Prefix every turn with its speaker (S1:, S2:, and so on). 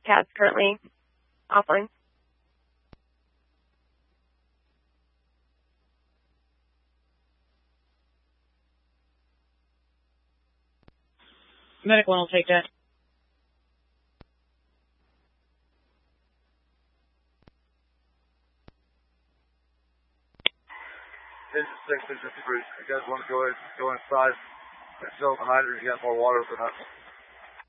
S1: CAD's currently offline.
S2: Medic 1 will take that.
S3: Engine 6, engine 3. You guys want to go inside? It's still the night, or you got more water than us.